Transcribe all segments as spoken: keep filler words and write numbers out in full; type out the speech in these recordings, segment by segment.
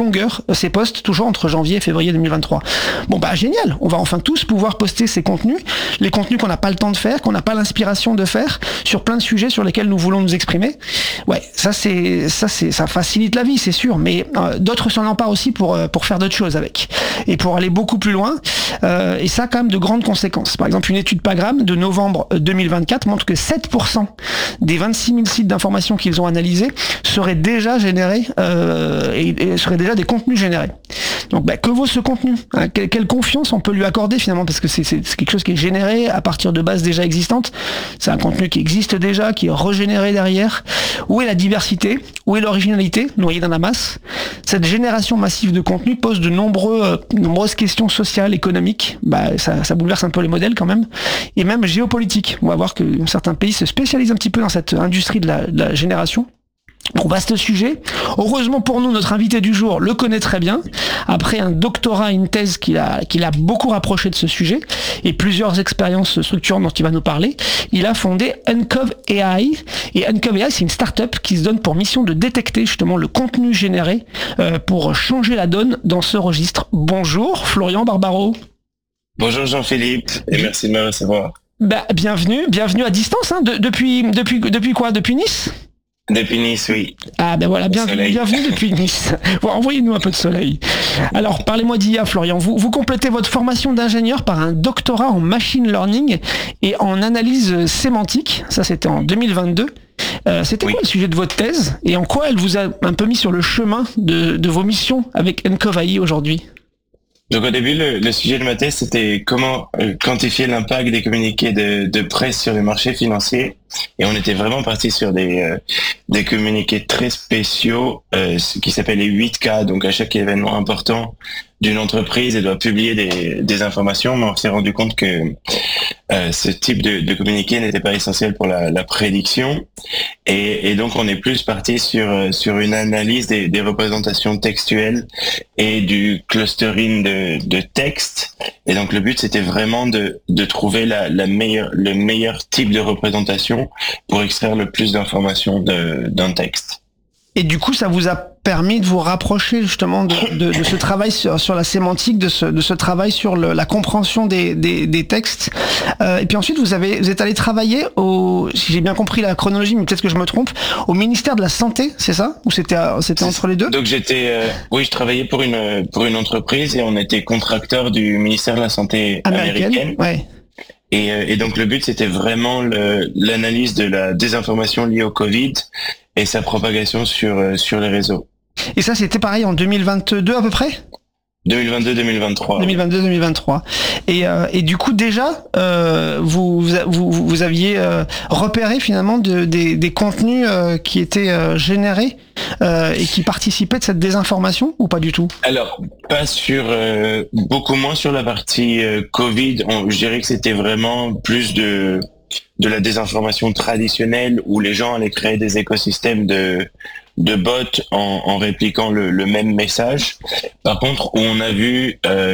longueur ces posts, toujours entre janvier et février deux mille vingt-trois. Bon bah génial, on va enfin tous pouvoir poster ces contenus, les contenus qu'on n'a pas le temps de faire, qu'on n'a pas l'inspiration de faire, sur plein de sujets sur lesquels nous voulons nous exprimer. Ouais, ça c'est ça c'est ça facilite la vie, c'est sûr, mais euh, d'autres s'en emparent aussi pour euh, pour faire d'autres choses avec et pour aller beaucoup plus loin. Euh, et ça a quand même de grandes conséquences. Par exemple, une étude Pagram de novembre deux mille vingt-quatre montre que sept pour cent des vingt-six mille sites d'information qu'ils ont analysés seraient déjà générés euh, et, et seraient déjà des contenus générés. Donc bah, que vaut ce contenu, hein, quelle, quelle confiance on peut lui accorder finalement, parce que c'est, c'est, c'est quelque chose qui est généré à partir de bases déjà existantes. C'est un contenu qui existe déjà, qui est régénéré derrière. Où est la diversité? Où est l'originalité noyée dans la masse? Cette génération massive de contenu pose de nombreux, euh, nombreuses questions sociales, économiques. Bah, ça, ça bouleverse un peu les modèles quand même, et même géopolitiques. On va voir que certains pays se spécialisent un petit peu dans cette industrie de la, de la génération. Bon, vaste sujet. Heureusement pour nous, notre invité du jour le connaît très bien. Après un doctorat, une thèse qu'il a, qu'il a beaucoup rapproché de ce sujet et plusieurs expériences structurantes dont il va nous parler, il a fondé Uncov A I. Et Uncov A I, c'est une start-up qui se donne pour mission de détecter justement le contenu généré euh, pour changer la donne dans ce registre. Bonjour, Florian Barbaro. Bonjour Jean-Philippe et merci de me recevoir. Bah, bienvenue, bienvenue à distance, hein, de, depuis, depuis, depuis quoi? Depuis Nice? Depuis Nice, oui. Ah ben voilà, bienvenue, bienvenue depuis Nice. Bon, envoyez-nous un peu de soleil. Alors, parlez-moi d'I A, Florian. Vous, vous complétez votre formation d'ingénieur par un doctorat en machine learning et en analyse sémantique. Ça, c'était en deux mille vingt-deux. Euh, c'était oui. Quoi le sujet de votre thèse et en quoi elle vous a un peu mis sur le chemin de, de vos missions avec Uncov A I aujourd'hui? Donc au début, le, le sujet de ma thèse, c'était comment euh, quantifier l'impact des communiqués de, de presse sur les marchés financiers. Et on était vraiment parti sur des, euh, des communiqués très spéciaux euh, qui s'appellent les huit K. Donc à chaque événement important d'une entreprise, elle doit publier des, des informations, mais on s'est rendu compte que euh, ce type de, de communiqué n'était pas essentiel pour la, la prédiction. Et, et donc on est plus parti sur, sur une analyse des, des représentations textuelles et du clustering de, de texte. Et donc le but, c'était vraiment de, de trouver la, la meilleure, le meilleur type de représentation pour extraire le plus d'informations de, d'un texte. Et du coup, ça vous a permis de vous rapprocher justement de, de, de ce travail sur, sur la sémantique, de ce, de ce travail sur le, la compréhension des, des, des textes. Euh, et puis ensuite, vous avez, vous êtes allé travailler au, si j'ai bien compris la chronologie, mais peut-être que je me trompe, au ministère de la Santé, c'est ça? Ou c'était, c'était entre les deux? Donc j'étais, euh, oui, je travaillais pour une, pour une entreprise et on était contracteur du ministère de la Santé américaine. américaine. Ouais. Et, et donc le but, c'était vraiment le, l'analyse de la désinformation liée au Covid et sa propagation sur, sur les réseaux. Et ça, c'était pareil en deux mille vingt-deux à peu près? deux mille vingt-deux deux mille vingt-trois. deux mille vingt-deux deux mille vingt-trois. Et, euh, et du coup, déjà, euh, vous, vous, vous aviez euh, repéré finalement de, des, des contenus euh, qui étaient euh, générés euh, et qui participaient de cette désinformation ou pas du tout? Alors, pas sur, euh, beaucoup moins sur la partie euh, Covid. On, je dirais que c'était vraiment plus de de la désinformation traditionnelle où les gens allaient créer des écosystèmes de de bots en, en répliquant le, le même message. Par contre, où on a vu euh,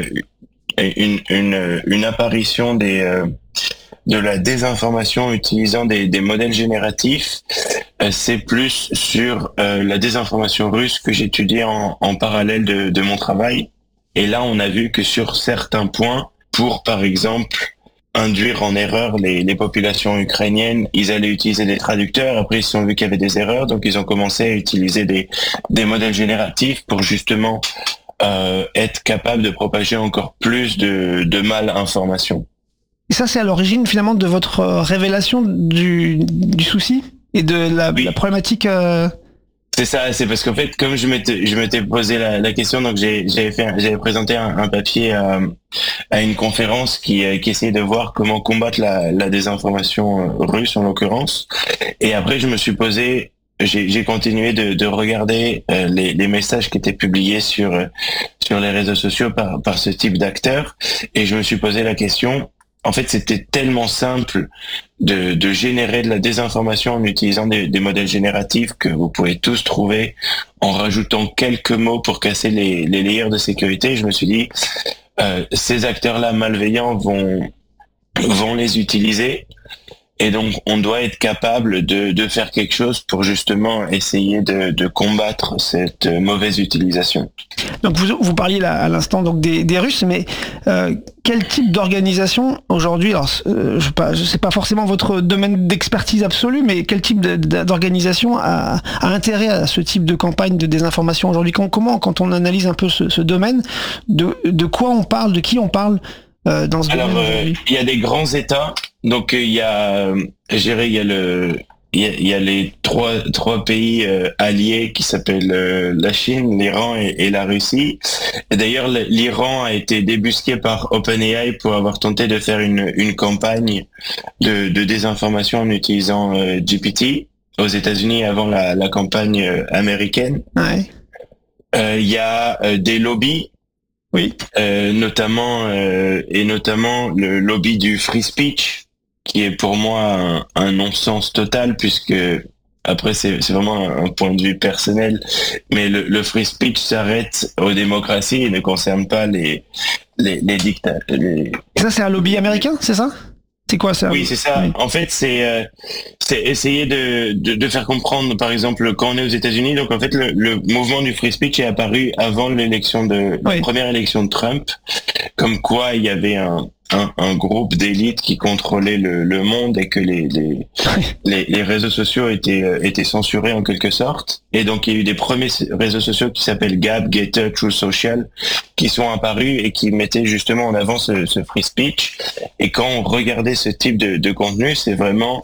une, une, une apparition des, euh, de la désinformation utilisant des, des modèles génératifs, euh, c'est plus sur euh, la désinformation russe que j'étudiais en, en parallèle de, de mon travail. Et là, on a vu que sur certains points, pour par exemple induire en erreur les, les populations ukrainiennes, ils allaient utiliser des traducteurs. Après, ils se sont vus qu'il y avait des erreurs, donc ils ont commencé à utiliser des, des modèles génératifs pour justement euh, être capables de propager encore plus de, de malinformation. Et ça, c'est à l'origine finalement de votre révélation du, du souci et de la, oui. la problématique. Euh... C'est ça, c'est parce qu'en fait, comme je m'étais, je m'étais posé la, la question, donc j'ai, j'avais fait, j'avais présenté un, un papier à, à une conférence qui, qui essayait de voir comment combattre la, la désinformation russe en l'occurrence. Et après, je me suis posé, j'ai, j'ai continué de, de regarder euh, les, les messages qui étaient publiés sur sur les réseaux sociaux par, par ce type d'acteurs, et je me suis posé la question. En fait, c'était tellement simple de, de générer de la désinformation en utilisant des, des modèles génératifs que vous pouvez tous trouver en rajoutant quelques mots pour casser les, les layers de sécurité. Je me suis dit, euh, ces acteurs-là malveillants vont, vont les utiliser. Et donc, on doit être capable de, de faire quelque chose pour justement essayer de, de combattre cette mauvaise utilisation. Donc, vous, vous parliez là, à l'instant donc des, des Russes, mais euh, quel type d'organisation aujourd'hui, alors euh, je ne sais pas forcément votre domaine d'expertise absolue, mais quel type de, de, d'organisation a, a intérêt à ce type de campagne de désinformation aujourd'hui? Comment, quand on analyse un peu ce, ce domaine, de, de quoi on parle, de qui on parle euh, dans ce Alors, domaine euh, aujourd'hui? Il y a des grands États. Donc il y a, je dirais, il y a le, il y a, il y a les trois trois pays euh, alliés qui s'appellent euh, la Chine, l'Iran et, et la Russie. Et d'ailleurs, l'Iran a été débusqué par OpenAI pour avoir tenté de faire une une campagne de, de désinformation en utilisant euh, G P T aux États-Unis avant la, la campagne euh, américaine. Ouais. Euh, Il y a euh, des lobbies. Oui. Euh, notamment euh, et notamment le lobby du free speech, qui est pour moi un, un non-sens total, puisque après c'est, c'est vraiment un, un point de vue personnel, mais le, le free speech s'arrête aux démocraties et ne concerne pas les les, les dictats. Les... Ça c'est un lobby américain, c'est ça? C'est quoi ça? Oui, c'est ça. Oui. En fait, c'est euh, c'est essayer de, de de faire comprendre, par exemple, quand on est aux États-Unis. Donc, en fait, le, le mouvement du free speech est apparu avant l'élection de la oui. première élection de Trump, comme quoi il y avait un un, un groupe d'élite qui contrôlait le, le monde et que les les, les les réseaux sociaux étaient euh, étaient censurés en quelque sorte. Et donc, il y a eu des premiers réseaux sociaux qui s'appellent Gab, Getter, True Social, qui sont apparus et qui mettaient justement en avant ce, ce free speech. Et quand on regardait ce type de, de contenu, c'est vraiment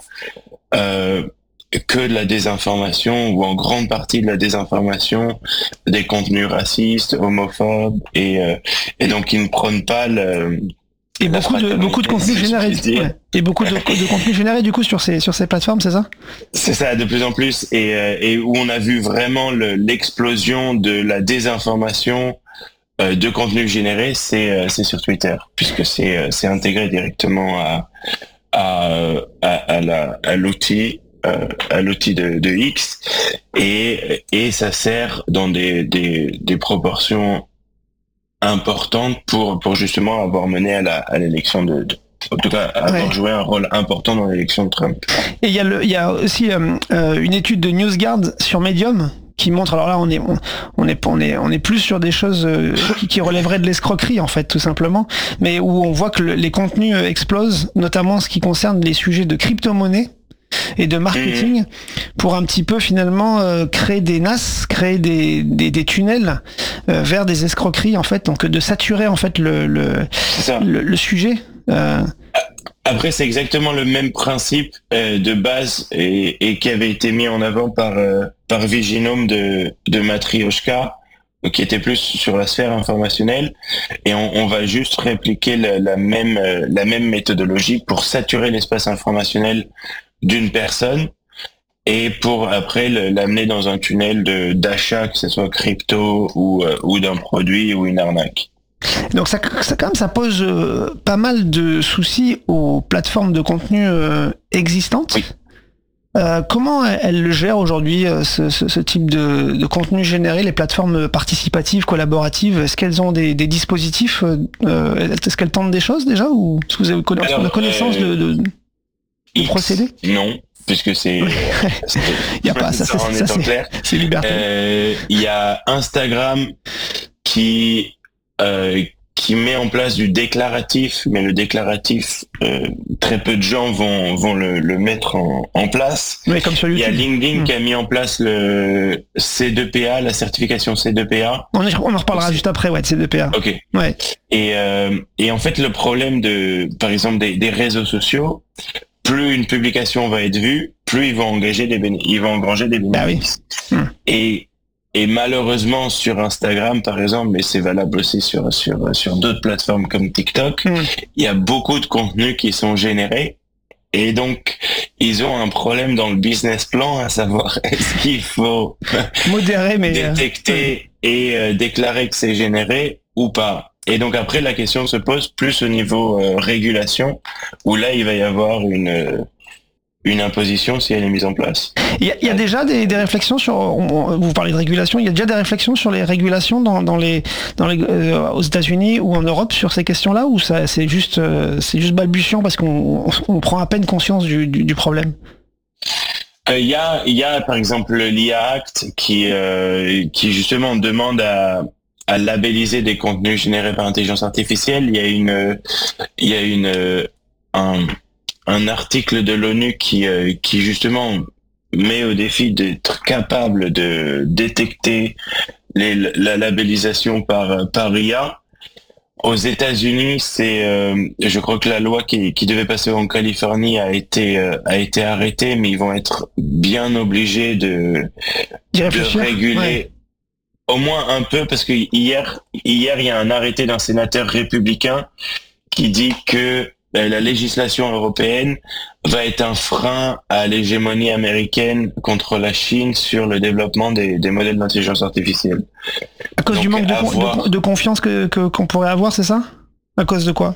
euh, que de la désinformation, ou en grande partie de la désinformation, des contenus racistes, homophobes, et, euh, et donc ils ne prônent pas le... Et beaucoup de, beaucoup de contenu généré. Ouais. Et beaucoup de, de contenu généré du coup sur ces, sur ces plateformes, c'est ça? C'est ça, de plus en plus. Et, euh, et où on a vu vraiment le, l'explosion de la désinformation euh, de contenu généré, c'est, euh, c'est sur Twitter, puisque c'est, euh, c'est intégré directement à, à, à, à, la, à l'outil. Euh, à l'outil de, de X, et, et ça sert dans des, des, des proportions importante pour pour justement avoir mené à la à l'élection de, de en tout cas avoir ouais. joué un rôle important dans l'élection de Trump. Et il y a le il y a aussi euh, une étude de NewsGuard sur Medium qui montre, alors là on est on, on est on est on est plus sur des choses euh, qui, qui relèveraient de l'escroquerie en fait tout simplement, mais où on voit que le, les contenus explosent, notamment en ce qui concerne les sujets de crypto-monnaie et de marketing, mmh. pour un petit peu finalement euh, créer des N A S, créer des, des, des tunnels euh, vers des escroqueries en fait, donc de saturer en fait le, le, le, le sujet. Euh... Après, c'est exactement le même principe euh, de base et, et qui avait été mis en avant par euh, par Viginome de de Matryoshka, qui était plus sur la sphère informationnelle, et on, on va juste répliquer la, la même euh, la même méthodologie pour saturer l'espace informationnel d'une personne et pour après le, l'amener dans un tunnel de d'achat, que ce soit crypto ou euh, ou d'un produit ou une arnaque. Donc ça, ça quand même ça pose euh, pas mal de soucis aux plateformes de contenu euh, existantes. Oui. Euh, comment elles le gèrent aujourd'hui, ce, ce, ce type de, de contenu généré, les plateformes participatives, collaboratives? Est-ce qu'elles ont des, des dispositifs euh, Est-ce qu'elles tentent des choses déjà, ou est-ce que vous avez connaissance, Alors, connaissance euh, de, de X, procéder? Non, puisque c'est... Il y a pas, ça, ça, ça, ça c'est, c'est liberté. Euh, il y a Instagram qui, euh, qui met en place du déclaratif, mais le déclaratif, euh, très peu de gens vont, vont le, le mettre en, en place. Oui, comme sur YouTube. Il y a LinkedIn mmh. qui a mis en place le C deux P A, la certification C deux P A. On, on en reparlera juste après, ouais, de C deux P A. Ok. Ouais. Et, euh, et en fait, le problème de, par exemple, des, des réseaux sociaux, plus une publication va être vue, plus ils vont engager des béné- ils vont engranger des bénéfices. Bah oui. Mmh. Et et malheureusement sur Instagram par exemple, mais c'est valable aussi sur sur sur d'autres plateformes comme TikTok, mmh. il y a beaucoup de contenus qui sont générés. Et donc, ils ont un problème dans le business plan, à savoir est-ce qu'il faut modérer, mais détecter euh... et euh, déclarer que c'est généré ou pas. Et donc après, la question se pose plus au niveau euh, régulation, où là, il va y avoir une une imposition si elle est mise en place. Il y a, il y a déjà des, des réflexions sur, on, vous parlez de régulation, il y a déjà des réflexions sur les régulations dans, dans les, dans les, euh, aux États-Unis ou en Europe sur ces questions-là, ou ça, c'est juste, euh, c'est juste balbutiant parce qu'on on, on prend à peine conscience du, du, du problème? Il euh, y a, il y a par exemple l'I A Act qui, euh, qui justement demande à, à labelliser des contenus générés par intelligence artificielle. Il y a une, il y a une, un, un article de l'ONU qui, euh, qui justement met au défi d'être capable de détecter les, la labellisation par, par I A. Aux États-Unis, c'est, euh, je crois que la loi qui, qui devait passer en Californie a été, euh, a été arrêtée, mais ils vont être bien obligés de, de réguler ouais. au moins un peu, parce que hier, hier, il y a un arrêté d'un sénateur républicain qui dit que la législation européenne va être un frein à l'hégémonie américaine contre la Chine sur le développement des, des modèles d'intelligence artificielle. À cause Donc, du manque de, avoir... de, de confiance que, que, qu'on pourrait avoir, c'est ça? À cause de quoi?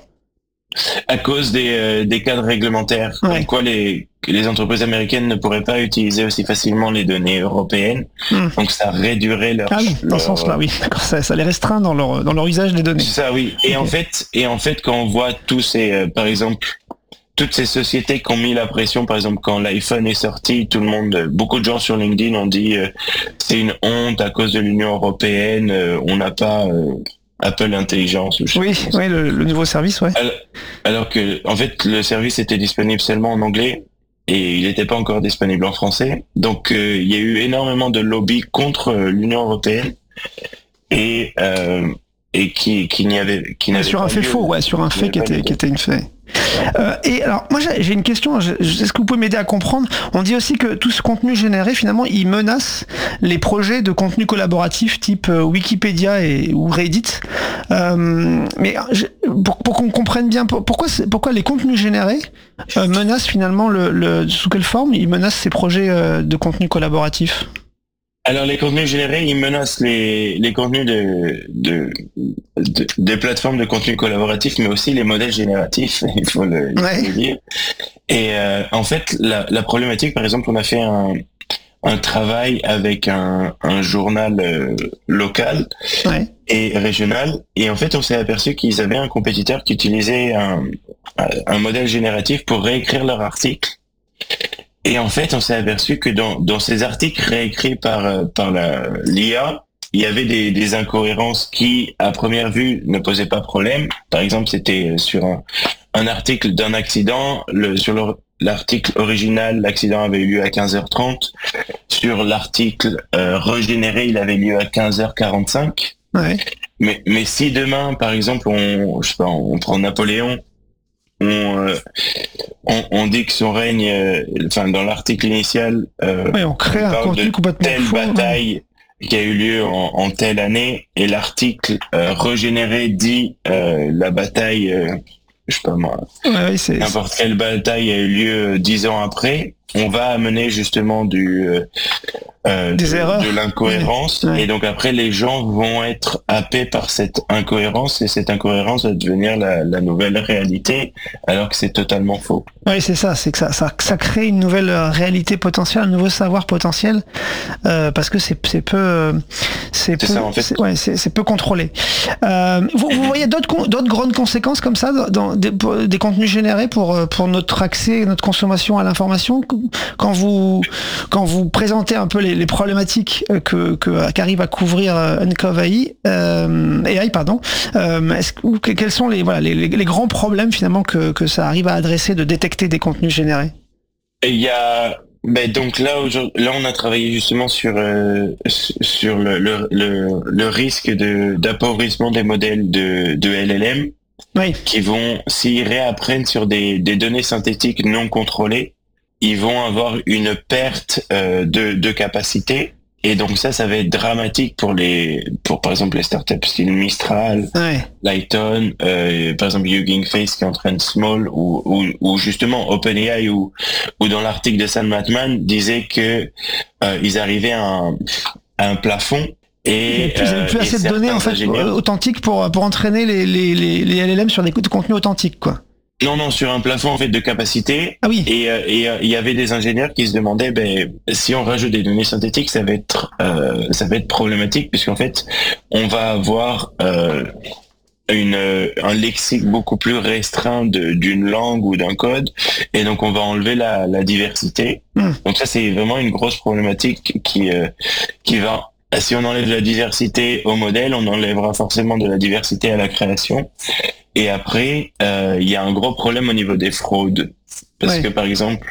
À cause des, euh, des cadres réglementaires. Ouais. Comme quoi les, les entreprises américaines ne pourraient pas utiliser aussi facilement les données européennes. Mmh. Donc ça réduirait leur... Ah oui, dans leur... ce sens-là, oui. D'accord, ça, ça les restreint dans leur, dans leur usage des données. C'est ça, oui. Et okay. en fait, et en fait, quand on voit tous ces, euh, par exemple, toutes ces sociétés qui ont mis la pression, par exemple, quand l'iPhone est sorti, tout le monde, beaucoup de gens sur LinkedIn ont dit euh, c'est une honte à cause de l'Union européenne, euh, on n'a pas... Euh, Apple Intelligence. Oui, oui, le, le nouveau service, ouais. Alors, alors que, en fait, le service était disponible seulement en anglais et il n'était pas encore disponible en français. Donc, euh, il y a eu énormément de lobby contre l'Union européenne et euh, et qui qui n'y avait qui n'avait sur pas un fait lieu, faux, ouais, sur un fait qui était qui était une fait. Euh, et alors, moi j'ai une question, je, je, est-ce que vous pouvez m'aider à comprendre? On dit aussi que tout ce contenu généré, finalement, il menace les projets de contenu collaboratif type euh, Wikipédia et, ou Reddit. Euh, mais je, pour, pour qu'on comprenne bien, pourquoi, pourquoi les contenus générés euh, menacent finalement, le, le, sous quelle forme ils menacent ces projets euh, de contenu collaboratif? Alors les contenus générés, ils menacent les, les contenus de, de, de des plateformes de contenu collaboratif, mais aussi les modèles génératifs, il faut le, il ouais. faut le dire. Et euh, en fait, la, la problématique, par exemple, on a fait un, un travail avec un, un journal euh, local ouais. et régional, et en fait, on s'est aperçu qu'ils avaient un compétiteur qui utilisait un, un modèle génératif pour réécrire leur article. Et en fait, on s'est aperçu que dans, dans ces articles réécrits par, par la, l'I A, il y avait des, des incohérences qui, à première vue, ne posaient pas problème. Par exemple, c'était sur un, un article d'un accident. Le, sur le, l'article original, l'accident avait eu lieu à quinze heures trente. Sur l'article euh, régénéré, il avait lieu à quinze heures quarante-cinq. Ouais. Mais, mais si demain, par exemple, on, je sais pas, on prend Napoléon, On, euh, on, on dit que son règne, euh, enfin dans l'article initial, euh, oui, on crée on un contenu complètement telle faux, bataille ouais. qui a eu lieu en, en telle année, et l'article euh, régénéré dit euh, la bataille, euh, je sais pas moi, ouais, oui, c'est, n'importe quelle bataille a eu lieu dix ans après. On va amener justement du euh, euh, des de, erreurs, de l'incohérence, ouais. et donc après les gens vont être happés par cette incohérence, et cette incohérence va devenir la, la nouvelle réalité, alors que c'est totalement faux. Oui, c'est ça, c'est que ça, ça, ça crée une nouvelle réalité potentielle, un nouveau savoir potentiel, euh, parce que c'est, c'est peu, c'est, c'est peu, ça, en fait. c'est, ouais, c'est, c'est peu contrôlé. Euh, vous, vous voyez d'autres, d'autres grandes conséquences comme ça dans, dans des, des contenus générés pour, pour notre accès, notre consommation à l'information, quand vous, quand vous présentez un peu les, les problématiques que, que qu'arrive à couvrir Uncover A I, euh, A I pardon, euh, est-ce, quels sont les, voilà, les, les grands problèmes finalement que, que ça arrive à adresser, de détecter des contenus générés? Il y a, ben donc là, là on a travaillé justement sur euh, sur le, le, le, le risque de d'appauvrissement des modèles de, de L L M, oui. qui vont, s'ils réapprennent sur des, des données synthétiques non contrôlées, ils vont avoir une perte euh, de, de capacité. Et donc ça, ça va être dramatique pour les, pour par exemple les startups style Mistral, ouais. Lighton, euh, par exemple Hugging Face qui entraîne Small, ou, ou, ou justement OpenAI, ou, ou dans l'article de Sam Altman disait que euh, ils arrivaient à un, à un plafond. Et ils n'avaient plus, euh, plus assez de données en fait ingénieurs... authentiques pour pour entraîner les les les, les L L M sur des contenus authentiques, quoi. Non, non, sur un plafond en fait de capacité. Ah oui. Et euh, et euh, il y avait des ingénieurs qui se demandaient, ben, si on rajoute des données synthétiques, ça va être euh, ça va être problématique puisqu'en fait, on va avoir euh, une un lexique beaucoup plus restreint de, d'une langue ou d'un code, et donc on va enlever la, la diversité. Mm. Donc ça, c'est vraiment une grosse problématique qui euh, qui va. Si on enlève la diversité au modèle, on enlèvera forcément de la diversité à la création. Et après, euh, il y a un gros problème au niveau des fraudes. Parce ouais. que par exemple,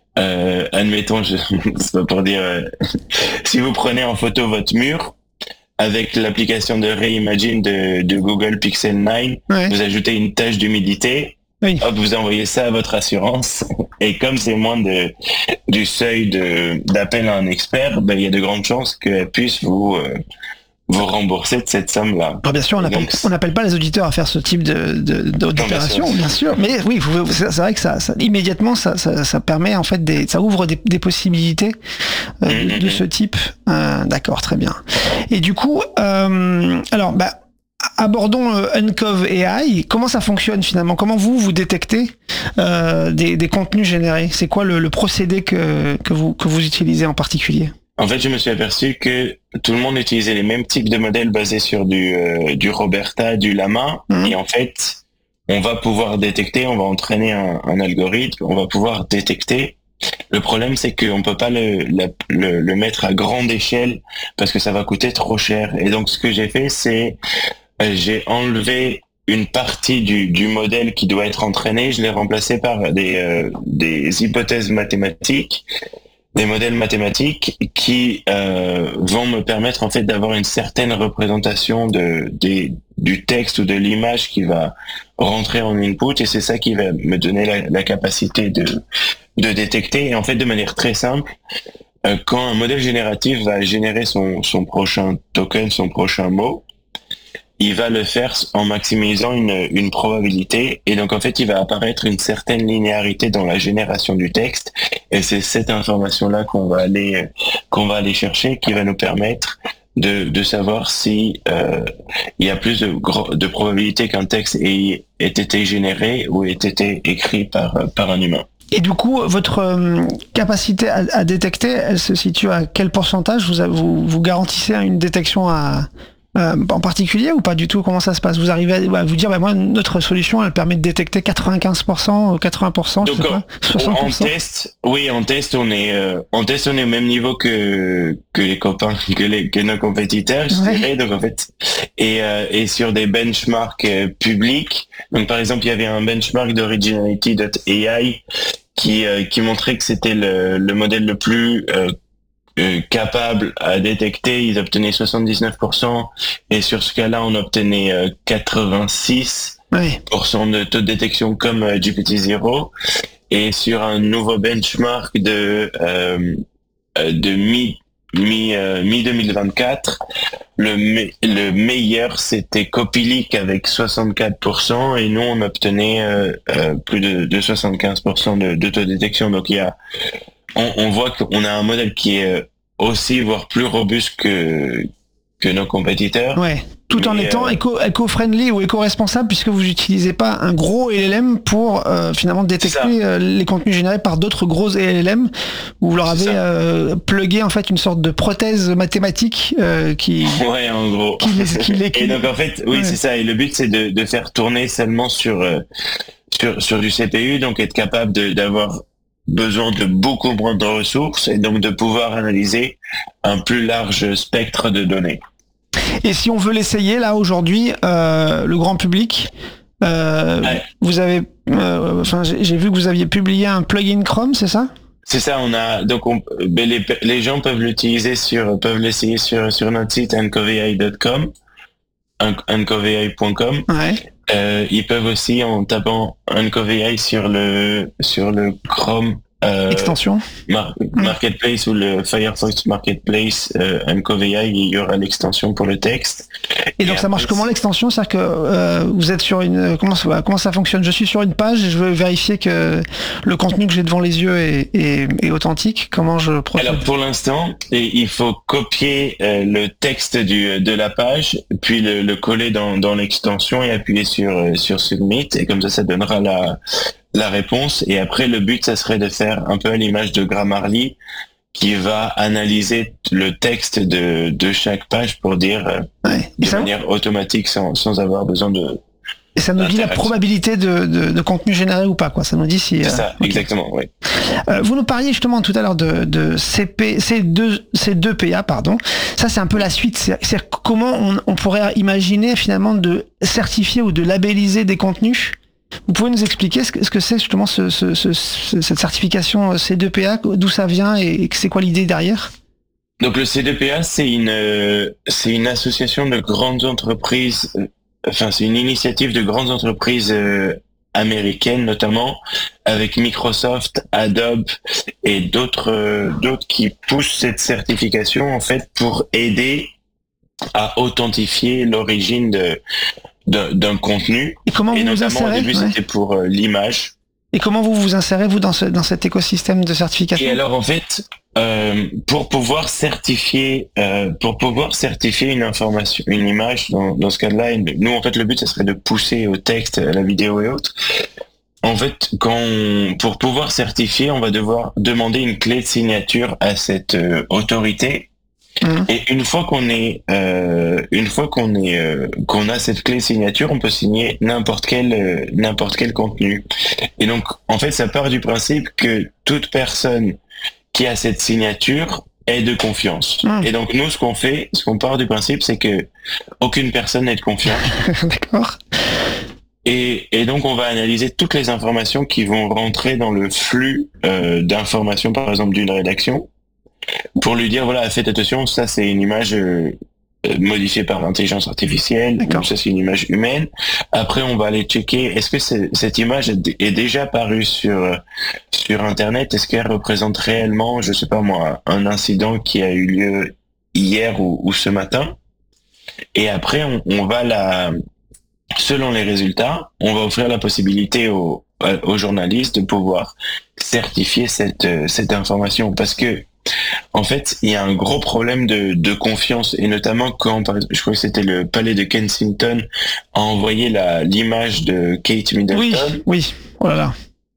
euh, admettons, je, c'est pas pour dire, euh, si vous prenez en photo votre mur, avec l'application de Reimagine de, de Google Pixel neuf, ouais. vous ajoutez une tache d'humidité, oui. hop, vous envoyez ça à votre assurance. Et comme c'est moins de, du seuil de, d'appel à un expert, ben, il y a de grandes chances qu'elle puisse vous... Euh, vous rembourser de cette somme-là. Alors bien sûr, on n'appelle donc... pas les auditeurs à faire ce type de, de, d'opération, bien, bien sûr. Mais oui, vous, c'est vrai que ça, ça immédiatement, ça, ça, ça permet en fait, des, ça ouvre des, des possibilités euh, mm-hmm. de, de ce type. Euh, d'accord, très bien. Et du coup, euh, alors, bah, abordons euh, Uncov A I. Comment ça fonctionne finalement ? Comment vous vous détectez euh, des, des contenus générés ? C'est quoi le, le procédé que que vous que vous utilisez en particulier ? En fait, je me suis aperçu que tout le monde utilisait les mêmes types de modèles basés sur du euh, du Roberta, du Llama, mmh. et en fait, on va pouvoir détecter, on va entraîner un, un algorithme, on va pouvoir détecter. Le problème, c'est qu'on peut pas le, le le le mettre à grande échelle parce que ça va coûter trop cher. Et donc, ce que j'ai fait, c'est euh, j'ai enlevé une partie du du modèle qui doit être entraîné, je l'ai remplacé par des euh, des hypothèses mathématiques. Des modèles mathématiques qui euh, vont me permettre en fait d'avoir une certaine représentation de des, du texte ou de l'image qui va rentrer en input, et c'est ça qui va me donner la, la capacité de de détecter. Et en fait, de manière très simple, euh, quand un modèle génératif va générer son son prochain token, son prochain mot, il va le faire en maximisant une, une probabilité, et donc en fait il va apparaître une certaine linéarité dans la génération du texte, et c'est cette information-là qu'on va aller qu'on va aller chercher, qui va nous permettre de, de savoir si euh, il y a plus de, de probabilité qu'un texte ait, ait été généré ou ait été écrit par par un humain. Et du coup, votre euh, capacité à, à détecter, elle se situe à quel pourcentage ? Vous, vous, vous garantissez une détection à Euh, en particulier ou pas du tout ? Comment ça se passe ? Vous arrivez à, à vous dire, bah, moi, notre solution, elle permet de détecter quatre-vingt-quinze pour cent, quatre-vingts pour cent, donc, je sais pas, soixante pour cent. En test, oui, en test, on est, euh, en test, on est au même niveau que que les copains, que les que nos compétiteurs, je ouais. dirais. Donc en fait, et euh, et sur des benchmarks euh, publics. Donc par exemple, il y avait un benchmark d'Originality dot A I qui euh, qui montrait que c'était le le modèle le plus euh, Euh, capable à détecter. Ils obtenaient soixante-dix-neuf pour cent, et sur ce cas-là, on obtenait euh, quatre-vingt-six pour cent oui. de taux de détection comme euh, G P T zéro. Et sur un nouveau benchmark de euh, de mi mi euh, mi deux mille vingt-quatre, le me- le meilleur c'était Copillic avec soixante-quatre pour cent, et nous on obtenait euh, euh, plus de, de soixante-quinze pour cent de, de taux de détection. Donc il y a On, on voit qu'on a un modèle qui est aussi, voire plus robuste que que nos compétiteurs. Ouais. Tout en Mais étant euh... éco, éco-friendly ou éco-responsable, puisque vous n'utilisez pas un gros L L M pour euh, finalement détecter euh, les contenus générés par d'autres gros L L M, où vous leur avez euh, plugué en fait une sorte de prothèse mathématique euh, qui. Ouais, en gros. Qui les, qui les, qui et donc en fait, oui, ouais. c'est ça. Et le but, c'est de, de faire tourner seulement sur euh, sur sur du C P U, donc être capable de, d'avoir besoin de beaucoup moins de ressources, et donc de pouvoir analyser un plus large spectre de données. Et si on veut l'essayer là aujourd'hui, euh, le grand public, euh, ouais. vous avez, euh, enfin j'ai, j'ai vu que vous aviez publié un plugin Chrome, c'est ça ? C'est ça, on a donc on, ben les les gens peuvent l'utiliser sur peuvent l'essayer sur sur notre site uncov A I dot com, uncov A I point com. Ouais. Euh, ils peuvent aussi, en tapant Uncov A I sur le sur le Chrome euh, extension Mar- Marketplace ou le Firefox Marketplace euh, M K V I, il y aura l'extension pour le texte. Et, et donc ça marche comment l'extension? C'est-à-dire que euh, vous êtes sur une comment ça, comment ça fonctionne? Je suis sur une page et je veux vérifier que le contenu que j'ai devant les yeux est, est, est authentique. Comment je procède? Alors pour l'instant, il faut copier euh, le texte du, de la page, puis le, le coller dans, dans l'extension et appuyer sur euh, sur Submit, et comme ça, ça donnera la la réponse. Et après, le but, ça serait de faire un peu à l'image de Grammarly, qui va analyser le texte de, de chaque page pour dire euh, ouais. de ça, manière automatique, sans, sans avoir besoin de... Et ça nous dit la probabilité de, de, de contenu généré ou pas, quoi. Ça nous dit si... C'est ça, euh, exactement, oui. Euh, vous nous parliez justement tout à l'heure de, de C P, C deux, C deux P A, pardon. Ça, c'est un peu la suite. C'est, c'est comment on, on pourrait imaginer finalement de certifier ou de labelliser des contenus. Vous pouvez nous expliquer ce que, ce que c'est justement ce, ce, ce, cette certification C deux P A, d'où ça vient et, et c'est quoi l'idée derrière? Donc le C deux P A, c'est une, euh, c'est une association de grandes entreprises, euh, enfin c'est une initiative de grandes entreprises euh, américaines notamment, avec Microsoft, Adobe et d'autres euh, d'autres qui poussent cette certification en fait pour aider à authentifier l'origine de d'un, d'un contenu. Et comment vous et vous notamment insérez? au début Ouais. c'était pour euh, l'image. Et comment vous vous insérez vous dans ce dans cet écosystème de certification? Et alors en fait, euh, pour pouvoir certifier, euh, pour pouvoir certifier une information, une image, dans, dans ce cas-là, nous en fait le but ça serait de pousser au texte, à la vidéo et autres. En fait, quand on, pour pouvoir certifier, on va devoir demander une clé de signature à cette euh, autorité. Mmh. Et une fois qu'on est, euh, une fois qu'on est, euh, qu'on a cette clé signature, on peut signer n'importe quel, euh, n'importe quel contenu. Et donc, en fait, ça part du principe que toute personne qui a cette signature est de confiance. Mmh. Et donc, nous, ce qu'on fait, ce qu'on part du principe, c'est que aucune personne n'est de confiance. D'accord. Et, et donc, on va analyser toutes les informations qui vont rentrer dans le flux euh, d'informations, par exemple, d'une rédaction, pour lui dire, voilà, faites attention, ça c'est une image euh, modifiée par l'intelligence artificielle, ou ça c'est une image humaine. Après, on va aller checker, est-ce que c'est, cette image est déjà parue sur sur Internet? Est-ce qu'elle représente réellement, je sais pas moi, un incident qui a eu lieu hier ou, ou ce matin? Et après, on, on va la... Selon les résultats, on va offrir la possibilité aux, aux journalistes de pouvoir certifier cette, cette information, parce que en fait, il y a un gros problème de, de confiance, et notamment quand, par exemple, je crois que c'était le palais de Kensington a envoyé la, l'image de Kate Middleton. Oui, oui, oh là là.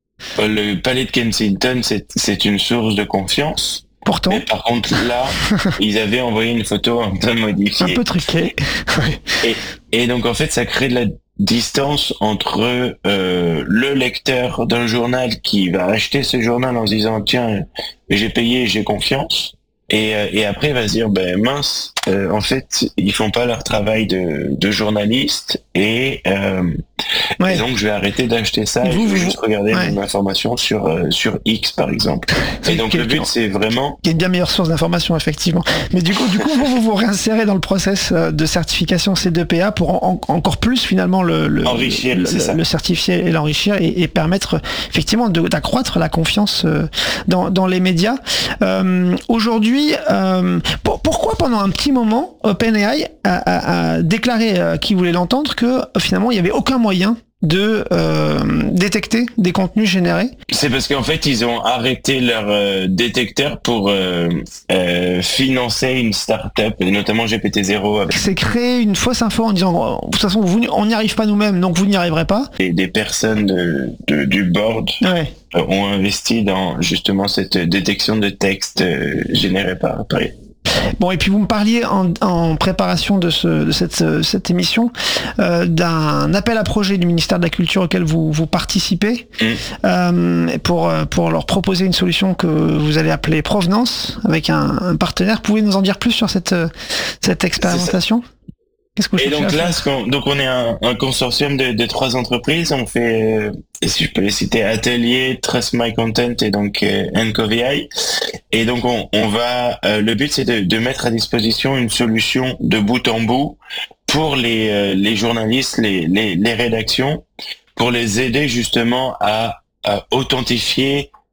Le palais de Kensington, c'est, c'est une source de confiance. Pourtant. Mais par contre, là, ils avaient envoyé une photo un peu modifiée. Un peu truquée. et, et donc, en fait, ça crée de la distance entre euh, le lecteur d'un journal qui va acheter ce journal en se disant tiens, j'ai payé, j'ai confiance, et, euh, et après il va se dire ben mince, euh, en fait ils font pas leur travail de, de journaliste, et, euh, ouais. et donc je vais arrêter d'acheter ça et, et je vais vous, juste regarder ouais. mon information sur euh, sur X par exemple. Et donc le but c'est vraiment qui est une bien meilleure source d'information effectivement. Mais du coup du coup vous vous, vous réinsérez dans le process de certification C deux P A pour en, en, encore plus finalement le le, enrichir, le, c'est le, ça. le certifier et l'enrichir et, et permettre effectivement de, d'accroître la confiance dans dans les médias. Euh, aujourd'hui, euh, pour, pourquoi pendant un petit moment OpenAI a, a, a déclaré euh, qu'il voulait l'entendre que euh, finalement il n'y avait aucun moyen de euh, détecter des contenus générés? C'est parce qu'en fait ils ont arrêté leur euh, détecteur pour euh, euh, financer une start-up, et notamment G P T zéro. Avec... C'est créer une fausse info en disant de toute façon vous, on n'y arrive pas nous-mêmes, donc vous n'y arriverez pas. Et des personnes de, de, du board ouais. euh, ont investi dans justement cette détection de texte euh, généré par Paris. Bon, et puis vous me parliez en, en préparation de, ce, de cette, cette émission euh, d'un appel à projet du ministère de la Culture auquel vous, vous participez mmh. euh, pour, pour leur proposer une solution que vous allez appeler Provenance avec un, un partenaire. Pouvez-vous nous en dire plus sur cette, cette expérimentation ? Qu'est-ce que vous Et donc là, ce qu'on, donc on est un, un consortium de, de trois entreprises. On fait, euh, si je peux les citer, Atelier, Trust My Content et donc euh, M K V I. Et donc on, on va, euh, le but c'est de, de mettre à disposition une solution de bout en bout pour les, euh, les journalistes, les, les, les rédactions, pour les aider justement à, à authentifier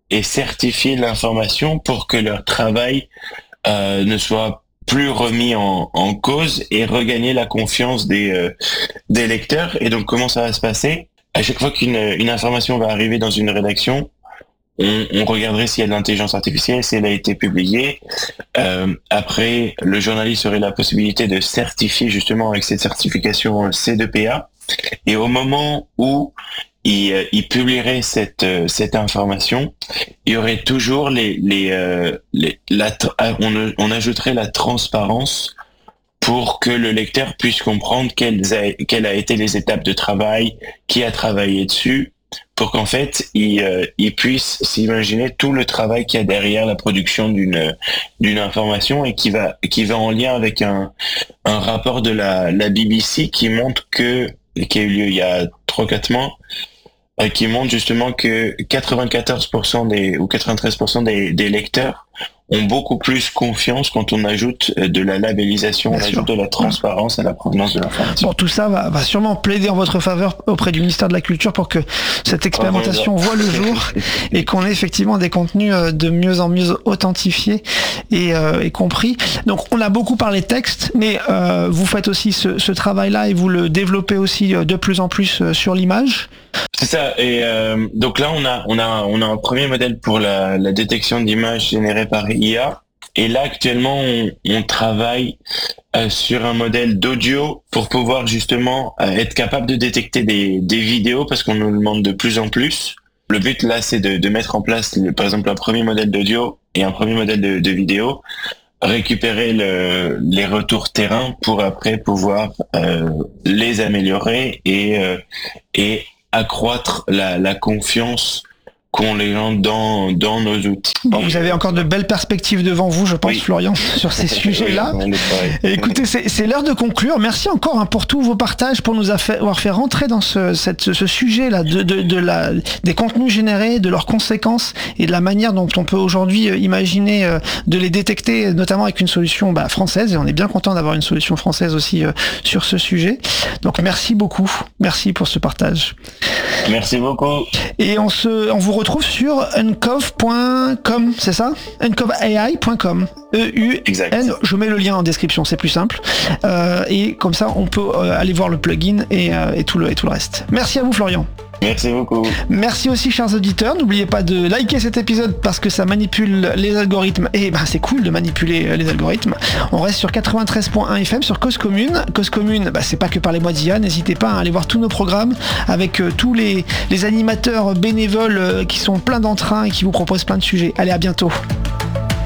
et certifier l'information pour que leur travail euh, ne soit plus remis en, en cause et regagner la confiance des, euh, des lecteurs. Et donc, comment ça va se passer? À chaque fois qu'une une information va arriver dans une rédaction, on, on regarderait s'il y a de l'intelligence artificielle, si elle a été publiée. Euh, après, le journaliste aurait la possibilité de certifier justement avec cette certification C deux P A. Et au moment où il, euh, il publierait cette euh, cette information, il y aurait toujours les les, euh, les la on, on ajouterait la transparence pour que le lecteur puisse comprendre quelles a, quelles a été les étapes de travail, qui a travaillé dessus, pour qu'en fait il, euh, il puisse s'imaginer tout le travail qu'il y a derrière la production d'une d'une information et qui va qui va en lien avec un un rapport de la la B B C qui montre que qui a eu lieu il y a trois quatre mois, euh, qui montre justement que quatre-vingt-quatorze pour cent des ou quatre-vingt-treize pour cent des, des lecteurs ont beaucoup plus confiance quand on ajoute de la labellisation, Bien on sûr. ajoute de la transparence à la provenance de l'information. Bon, tout ça va, va sûrement plaider en votre faveur auprès du ministère de la Culture pour que cette expérimentation voit le jour et qu'on ait effectivement des contenus de mieux en mieux authentifiés et, euh, et compris. Donc, on a beaucoup parlé texte, mais euh, vous faites aussi ce, ce travail-là et vous le développez aussi de plus en plus sur l'image. C'est ça. Et euh, donc là, on a on a on a un premier modèle pour la, la détection d'images générées par I A. Et là, actuellement, on, on travaille euh, sur un modèle d'audio pour pouvoir justement euh, être capable de détecter des, des vidéos parce qu'on nous le demande de plus en plus. Le but là, c'est de, de mettre en place, le, par exemple, un premier modèle d'audio et un premier modèle de, de vidéo, récupérer le, les retours terrain pour après pouvoir euh, les améliorer et euh, et accroître la, la confiance qu'ont les gens dans, dans nos outils. Bon, vous avez encore de belles perspectives devant vous, je pense, oui. Florian, sur ces sujets-là. Oui, Et écoutez, c'est, c'est l'heure de conclure. Merci encore hein, pour tous vos partages, pour nous avoir fait rentrer dans ce, cette, ce sujet-là de, de, de la, des contenus générés, de leurs conséquences et de la manière dont on peut aujourd'hui imaginer euh, de les détecter, notamment avec une solution bah, française. Et on est bien content d'avoir une solution française aussi euh, sur ce sujet. Donc merci beaucoup. Merci pour ce partage. Merci beaucoup. Et on, se, on vous retrouve sur uncov point com, c'est ça? uncov A I point com. E U N, je mets le lien en description, c'est plus simple. Euh, et comme ça, on peut euh, aller voir le plugin et, euh, et, tout le, et tout le reste. Merci à vous, Florian. Merci beaucoup. Merci aussi, chers auditeurs. N'oubliez pas de liker cet épisode parce que ça manipule les algorithmes. Et ben, c'est cool de manipuler les algorithmes. On reste sur quatre-vingt-treize point un F M sur Cause Commune. Cause Commune, bah, c'est pas que par les mois d'I A. N'hésitez pas à aller voir tous nos programmes avec euh, tous les, les animateurs bénévoles euh, qui sont pleins d'entrain et qui vous proposent plein de sujets. Allez, à bientôt.